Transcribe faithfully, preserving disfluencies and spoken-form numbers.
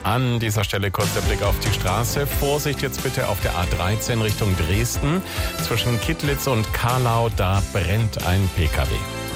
An dieser Stelle kurz der Blick auf die Straße. Vorsicht jetzt bitte auf der A dreizehn Richtung Dresden. Zwischen Kittlitz und Karlau, da brennt ein P K W.